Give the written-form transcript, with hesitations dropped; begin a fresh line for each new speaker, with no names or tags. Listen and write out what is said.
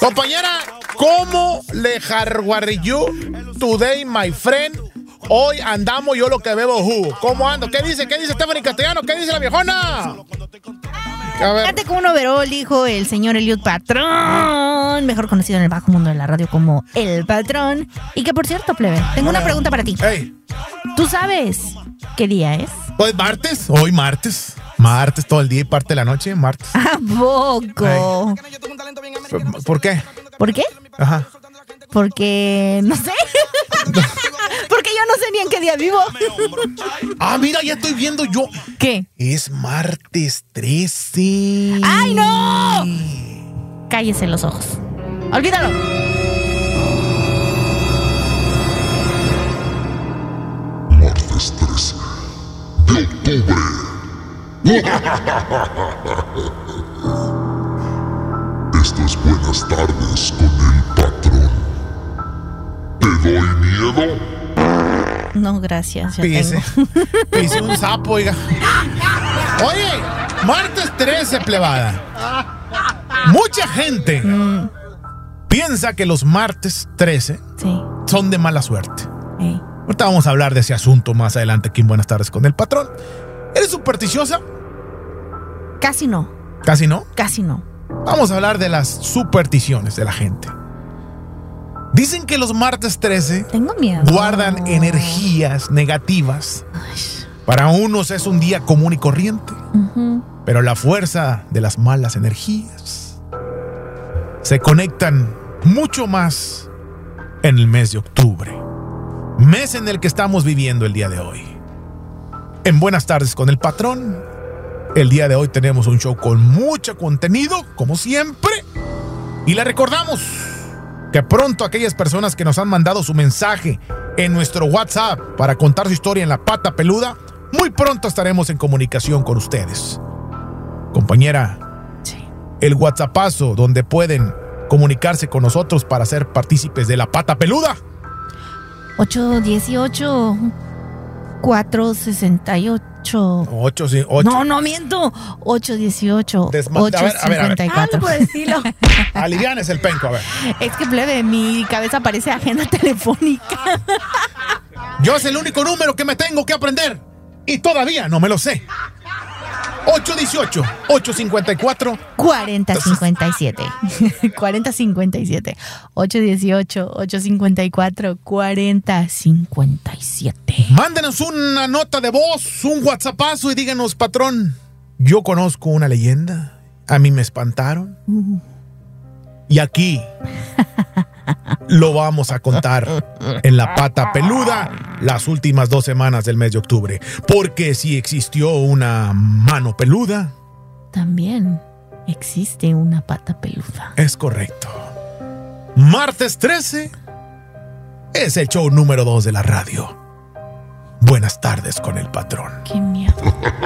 Compañera, ¿cómo le hardware you today, my friend? Hoy andamos yo lo que bebo jugo. ¿Cómo ando? ¿Qué dice Stephanie Castellano? ¿Qué dice la viejona? A ver.
Fíjate con un overall, dijo el señor Eliud Patrón, mejor conocido en el bajo mundo de la radio como El Patrón. Y que por cierto, plebe, tengo una pregunta para ti.
Hey.
¿Tú sabes qué día es?
Pues martes, hoy martes. Martes todo el día y parte de la noche, martes.
¿A poco?
¿Por qué?
¿Por qué?
Ajá.
Porque no sé. Porque yo no sé ni en qué día vivo.
Ah, mira, ya estoy viendo yo.
¿Qué?
Es martes 13.
¡Ay, no! Cállese los ojos. Olvídalo.
Martes 13 de octubre. Esto es Buenas Tardes con el Patrón. ¿Te doy miedo?
No, gracias. Ya
Pise.
tengo.
Pise un sapo, oiga. Oye, martes 13, plebada. Mucha gente piensa que los martes 13
Sí.
son de mala suerte.
Hey.
Ahorita vamos a hablar de ese asunto más adelante aquí en Buenas Tardes con el Patrón. ¿Eres supersticiosa?
Casi no.
Casi no.
Casi no.
Vamos a hablar de las supersticiones de la gente. Dicen que los martes 13
Tengo miedo.
guardan energías negativas. Para unos es un día común y corriente, pero la fuerza de las malas energías se conectan mucho más en el mes de octubre, mes en el que estamos viviendo el día de hoy. En Buenas Tardes con el Patrón, el día de hoy tenemos un show con mucho contenido, como siempre, y le recordamos que pronto aquellas personas que nos han mandado su mensaje en nuestro WhatsApp para contar su historia en La Pata Peluda, muy pronto estaremos en comunicación con ustedes. Compañera,
Sí.
el WhatsAppazo donde pueden comunicarse con nosotros para ser partícipes de La Pata Peluda.
818 468.
8, sí, 8.
No miento. 818
A ver.
854.
Algo por el estilo.
Alivianes el penco, a ver.
Es que, plebe, mi cabeza parece agenda telefónica.
Yo es el único número que me tengo que aprender y todavía no me lo sé. 818-854.
4057. 4057. 818-854-4057.
Mándenos una nota de voz, un WhatsAppazo y díganos, patrón, yo conozco una leyenda, a mí me espantaron. Y aquí lo vamos a contar en La Pata Peluda las últimas 2 semanas del mes de octubre. Porque si existió una mano peluda,
También existe una pata peluda.
es correcto. Martes 13 es el show número 2 de la radio. Buenas tardes con el Patrón.
Qué miedo.